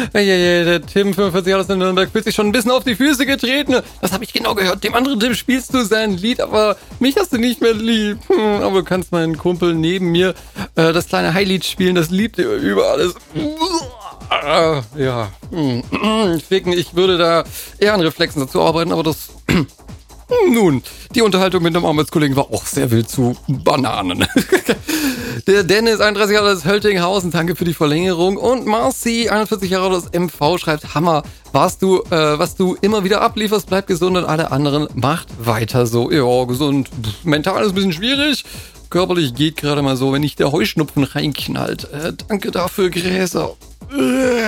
Der Tim, 45 Jahre aus Nürnberg, fühlt sich schon ein bisschen auf die Füße getreten. Das habe ich genau gehört. Dem anderen Tim spielst du sein Lied, aber mich hast du nicht mehr lieb. Aber du kannst meinen Kumpel neben mir das kleine Highlied spielen. Das liebt er über alles. Ja. Ficken, ich würde da eher an Reflexen dazu arbeiten, aber das... Nun, die Unterhaltung mit einem Arbeitskollegen war auch sehr wild zu Bananen. Der Dennis, 31 Jahre aus Höltinghausen, danke für die Verlängerung. Und Marci, 41 Jahre aus MV, schreibt, Hammer, was du immer wieder ablieferst, bleib gesund und alle anderen macht weiter so. Ja, gesund. Mental ist ein bisschen schwierig. Körperlich geht gerade mal so, wenn nicht der Heuschnupfen reinknallt. Danke dafür, Gräser.